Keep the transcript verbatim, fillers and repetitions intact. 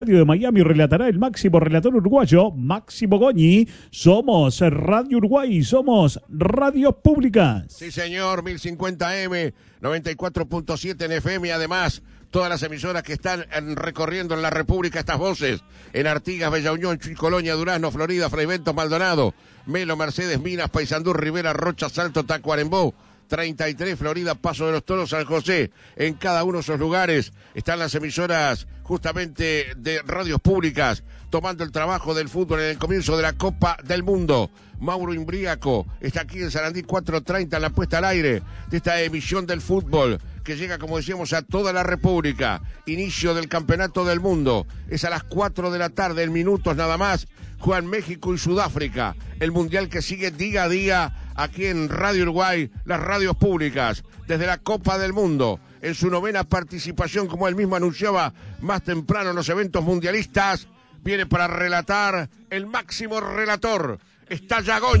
de Miami relatará el máximo relator uruguayo, Máximo Goñi. Somos Radio Uruguay, somos Radio Pública. Sí, señor, mil cincuenta eme, noventa y cuatro punto siete en F M y además todas las emisoras que están en, recorriendo en la República estas voces. En Artigas, Bella Unión, Chuy, Colonia, Durazno, Florida, Fray Bentos, Maldonado, Melo, Mercedes, Minas, Paysandú, Rivera, Rocha, Salto, Tacuarembó, treinta y tres, Florida, Paso de los Toros, San José. En cada uno de esos lugares están las emisoras justamente de radios públicas, tomando el trabajo del fútbol en el comienzo de la Copa del Mundo. Mauro Imbriaco está aquí en Sarandí cuatro treinta en la puesta al aire de esta emisión del fútbol que llega, como decíamos, a toda la República. Inicio del Campeonato del Mundo. Es a las cuatro de la tarde, en minutos nada más. Juegan México y Sudáfrica. El Mundial que sigue día a día aquí en Radio Uruguay, las radios públicas, desde la Copa del Mundo, en su novena participación, como él mismo anunciaba más temprano en los eventos mundialistas, viene para relatar el máximo relator. Está Yagón.